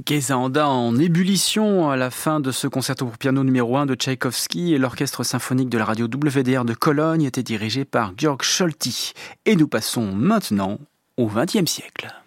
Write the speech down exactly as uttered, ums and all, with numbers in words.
Gézanda en ébullition à la fin de ce concerto pour piano numéro un de Tchaïkovski, et l'orchestre symphonique de la radio W D R de Cologne était dirigé par Georg Solti. Et nous passons maintenant au vingtième siècle.